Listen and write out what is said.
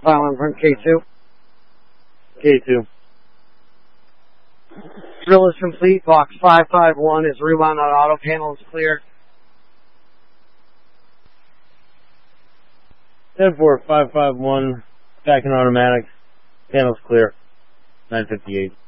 Silent from K2. K2. Drill is complete. Box 551 is rewound on auto. Panel is clear. 10-4, 551, back in automatic. Panel's clear. 958.